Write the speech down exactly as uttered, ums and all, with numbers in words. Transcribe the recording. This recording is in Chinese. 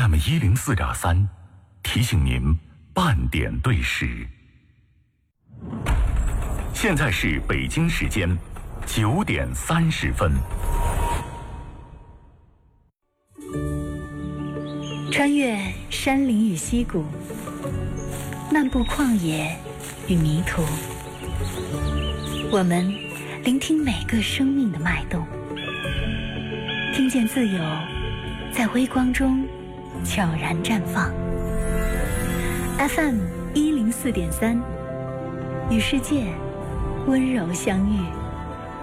M 一零四点三，提醒您半点对时。现在是北京时间九点三十分。 穿越山林与溪谷，漫步旷野与迷途，我们聆听每个生命的脉动，听见自由在微光中悄然绽放。F M 一零四点三，与世界温柔相遇。